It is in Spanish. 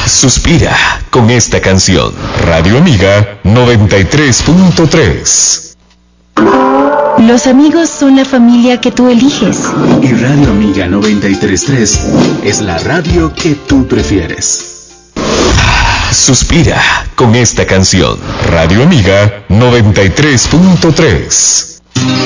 Suspira con esta canción. Radio Amiga 93.3. Los amigos son la familia que tú eliges. Y Radio Amiga 93.3 es la radio que tú prefieres. Suspira con esta canción. Radio Amiga 93.3.